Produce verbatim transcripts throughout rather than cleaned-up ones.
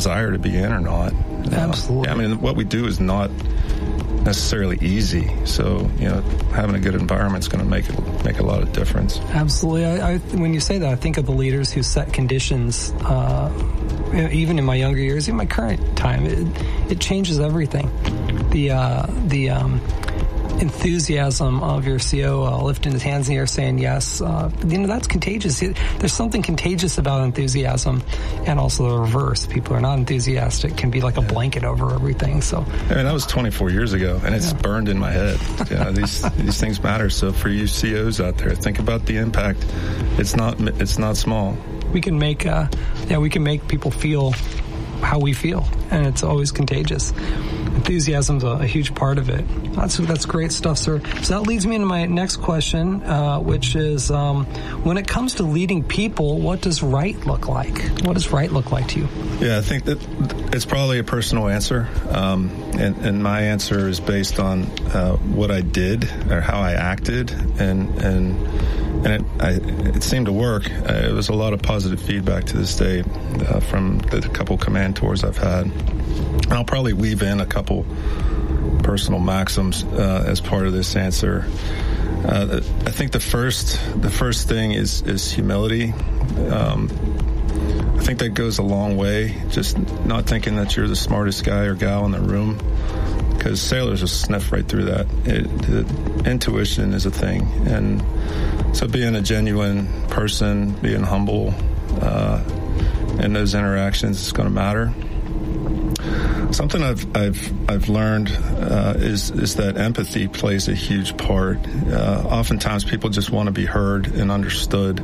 desire to be in or not. Absolutely. Uh, I mean, what we do is not necessarily easy. So, you know, having a good environment is going to make it make a lot of difference. Absolutely. I, I, when you say that, I think of the leaders who set conditions, uh, even in my younger years, in my current time, it, it changes everything. The, uh, the, um, enthusiasm of your C O uh, lifting his hands in the air saying yes, uh, you know, that's contagious. There's something contagious about enthusiasm, and also the reverse. People are not enthusiastic, can be like a blanket over everything. So I mean, that was twenty-four years ago, and it's yeah. burned in my head. You know, these these things matter. So for you C Os out there, think about the impact. It's not it's not small. We can make uh, yeah, we can make people feel how we feel, and it's always contagious. Enthusiasm's a, a huge part of it. That's that's great stuff, sir. So that leads me into my next question, uh, which is, um, when it comes to leading people, what does right look like? What does right look like to you? Yeah, I think that it's probably a personal answer, um, and, and my answer is based on uh, what I did or how I acted, and and and it, I, it seemed to work. Uh, it was a lot of positive feedback to this day uh, from the couple command tours I've had. And I'll probably weave in a couple personal maxims uh, as part of this answer. Uh, I think the first the first thing is is humility. Um, I think that goes a long way. Just not thinking that you're the smartest guy or gal in the room, because sailors will sniff right through that. It, the, intuition is a thing, and so being a genuine person, being humble uh, in those interactions is going to matter. Something I've I've I've learned uh, is is that empathy plays a huge part. Uh, oftentimes, people just want to be heard and understood,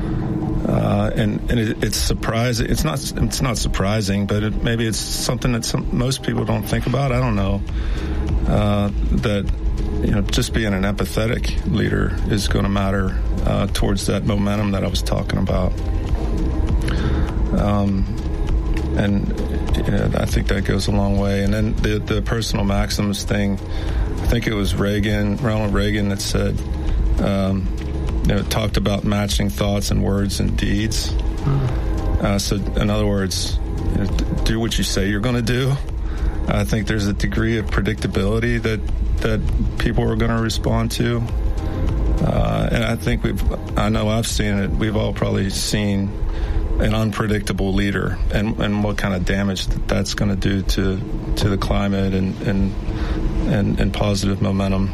uh, and and it, it's surprising. It's not it's not surprising, but it, maybe it's something that some, most people don't think about. I don't know uh, that you know just being an empathetic leader is going to matter uh, towards that momentum that I was talking about. Um, and you know, I think that goes a long way. And then the the personal maxims thing, I think it was Reagan, Ronald Reagan, that said, um, you know, talked about matching thoughts and words and deeds. Mm. Uh, so, in other words, you know, do what you say you're going to do. I think there's a degree of predictability that that people are going to respond to. Uh, and I think we've, I know I've seen it. We've all probably seen an unpredictable leader, and, and what kind of damage that that's going to do to to the climate and and and, and positive momentum.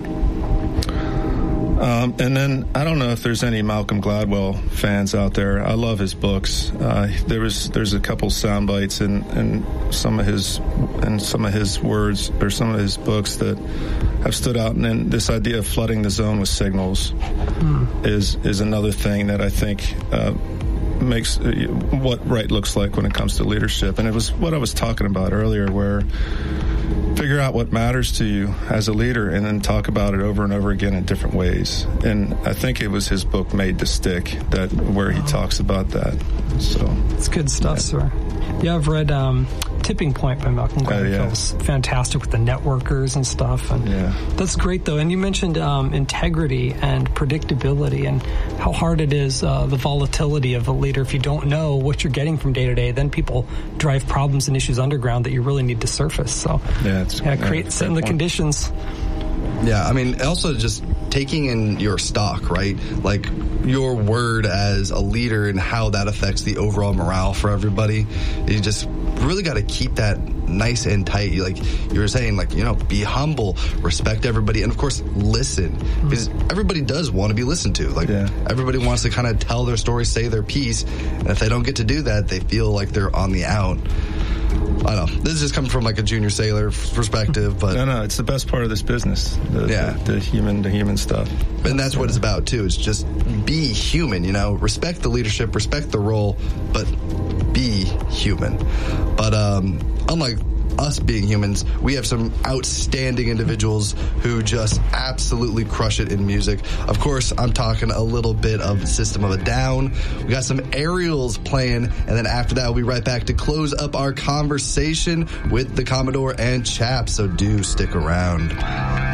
Um, and then I don't know if there's any Malcolm Gladwell fans out there. I love his books. Uh, there was there's a couple sound bites in, in some of his and some of his words or some of his books that have stood out. And then this idea of flooding the zone with signals mm. is is another thing that I think uh, makes what right looks like when it comes to leadership. And it was what I was talking about earlier, where figure out what matters to you as a leader and then talk about it over and over again in different ways. And I think it was his book Made to Stick that where he talks about that. So it's good stuff, yeah. sir. Yeah, I've read um, Tipping Point by Malcolm Gladwell. Uh, yeah. It's fantastic with the networkers and stuff. And yeah. That's great, though. And you mentioned um, integrity and predictability and how hard it is, uh, the volatility of a leader. If you don't know what you're getting from day to day, then people drive problems and issues underground that you really need to surface. So yeah, it's, yeah, create, yeah, setting the conditions. Yeah, I mean, also just taking in your stock, right? Like your word as a leader and how that affects the overall morale for everybody. You just really got to keep that nice and tight. Like you were saying, like, you know, be humble, respect everybody, and of course, listen. Because everybody does want to be listened to. Like yeah. everybody wants to kind of tell their story, say their piece. And if they don't get to do that, they feel like they're on the out. I don't know. This is just coming from like a junior sailor perspective, but no, no, it's the best part of this business. The, yeah, the, the human, the human stuff, and that's yeah. what it's about too. It's just be human. You know, respect the leadership, respect the role, but be human. But um, unlike us being humans, we have some outstanding individuals who just absolutely crush it in music. Of course, I'm talking a little bit of System of a Down. We got some Aerials playing, and then after that, we'll be right back to close up our conversation with the Commodore and Chap, so do stick around.